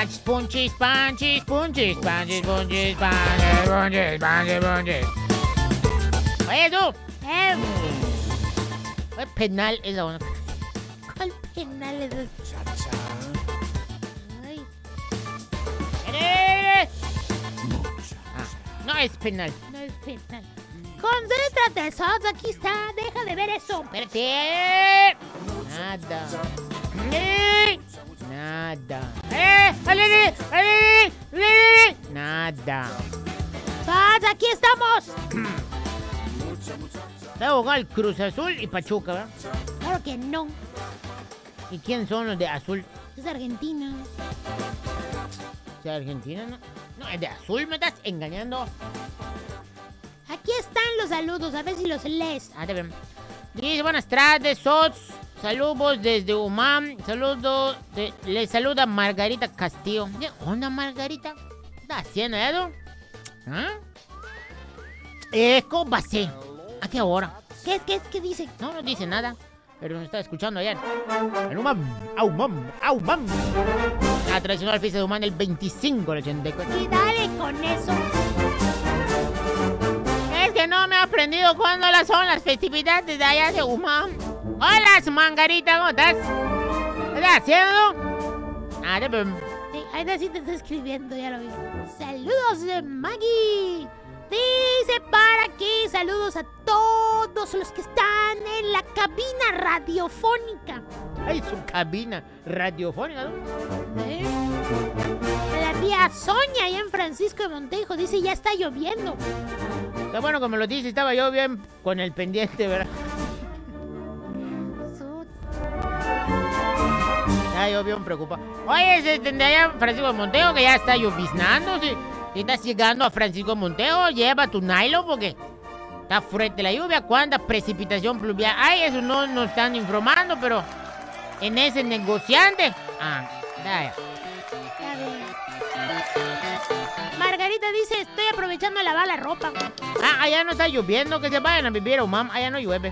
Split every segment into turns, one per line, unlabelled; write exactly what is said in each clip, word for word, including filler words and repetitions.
Panchis, punchis, panchis, punchis, panchis, punchis, panchis, punchis, panchis, punchis. Oye, tú.
Eh,
¿Cuál penal es la una?
¿Cuál penal es ese? Ay,
¡Eh! Ah, no es penal.
no es penal. Concéntrate, Sots, aquí está. Deja de ver eso.
Espérate. Nada. Eh, Nada. ¡Eh! ¡Ale, ale, ale, ale! Nada.
Sots, aquí estamos.
Está jugando el Cruz Azul y Pachuca, ¿verdad?
Claro que no.
¿Y quién son los de azul?
Es Argentina.
¿De Argentina, no? No, es de azul, me estás engañando.
Aquí están los saludos, a ver si los lees.
Ah, te ven. Dice, buenas tardes, Sots. Saludos desde Umam. Saludos. De, le saluda Margarita Castillo. ¿Qué onda, Margarita? ¿Qué está haciendo eso? ¿Ah? Eh, ¿cómo pasé? ¿A qué hora?
¿Qué, qué, qué dice?
No, no dice nada. Pero nos está escuchando ayer. En Umam. Aumam. Aumam. La tradicional fiesta de Umam el veinticinco del ochenta y cuatro.
Y dale con eso.
Es que no me he aprendido cuándo las son las festividades de allá de Umam. Hola, Margarita, ¿cómo estás? ¿Qué estás haciendo? Ah, de...
Sí, ahí sí te está escribiendo, ya lo vi. Saludos de Maggie. Dice para aquí, saludos a todos los que están en la cabina radiofónica.
Ay, su cabina radiofónica, ¿no?
¿Eh? La tía Sonia allá en Francisco de Montejo dice ya está lloviendo.
Qué bueno que me lo dice, estaba yo bien con el pendiente, ¿verdad?
Su-
Ya yo bien preocupado. Oye, ese de allá en Francisco de Montejo que ya está lloviznando. Si, si estás llegando a Francisco de Montejo, lleva tu nylon porque está fuerte la lluvia. ¿Cuánta precipitación pluvial? Ay, eso no nos están informando, pero en ese negociante. Ah, ya, ya.
ya ve. Margarita dice, estoy aprovechando de lavar la ropa.
Ah, allá no está lloviendo, que se vayan a vivir a Umam, allá no llueve.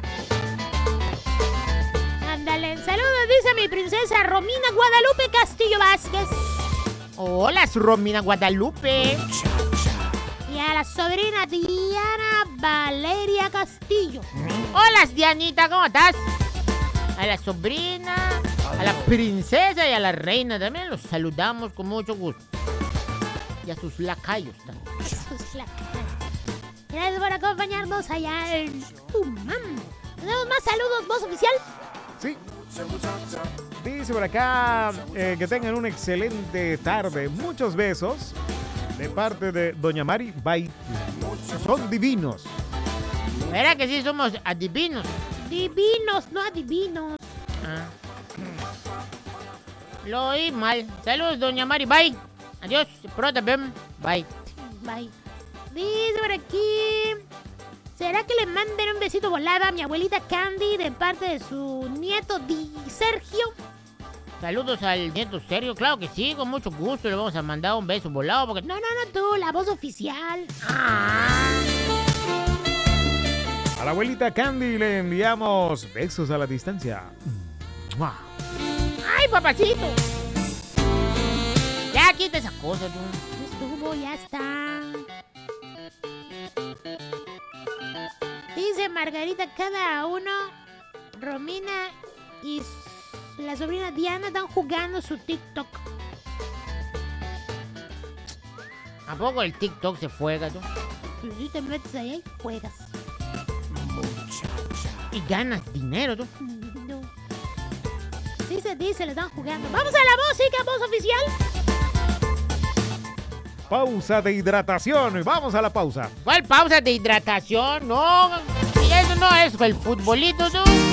Ándale, saludos, dice mi princesa Romina Guadalupe Castillo Vázquez.
Hola, su Romina Guadalupe.
Y a la sobrina Diana Valeria Castillo.
Hola, Dianita, ¿cómo estás? A la sobrina, a la princesa y a la reina también los saludamos con mucho gusto. Y a sus lacayos también.
Jesús la cara. Gracias por acompañarnos allá en Umam. ¿Tenemos más saludos, voz oficial?
Sí. Dice por acá eh, que tengan una excelente tarde. Muchos besos de parte de Doña Mari. Bye. Son divinos.
¿Verdad que sí somos adivinos?
Divinos, no adivinos.
Ah. Lo oí mal. Saludos, Doña Mari. Bye. Adiós. Pronto, ven. Bye.
Bye. Dice por aquí. ¿Será que le manden un besito volada a mi abuelita Candy de parte de su nieto Di Sergio?
Saludos al nieto Sergio. Claro que sí, con mucho gusto le vamos a mandar un beso volado porque...
No, no, no, tú, la voz oficial.
Ah.
A la abuelita Candy le enviamos besos a la distancia. ¡Mua!
¡Ay, papacito! Ya quita esa cosa, tú.
Estuvo, ya está. Dice Margarita, cada uno, Romina y s- la sobrina Diana están jugando su TikTok.
¿A poco el TikTok se fuega, tú?
Pues si te metes ahí y juegas.
Y ganas dinero, tú.
No. Sí se dice, le están jugando. ¡Vamos a la música, voz oficial!
Pausa de hidratación. Vamos a la pausa.
¿Cuál pausa de hidratación? No, y eso no es el futbolito, tú.